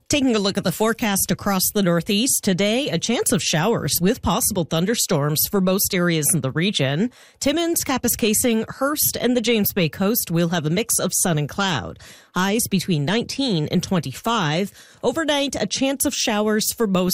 Taking a look at the forecast across the Northeast today, a chance of showers with possible thunderstorms for most areas in the region. Timmins, Kapuskasing, Hearst, and the James Bay coast will have a mix of sun and cloud. Highs between 19 and 25. Overnight, a chance of showers for most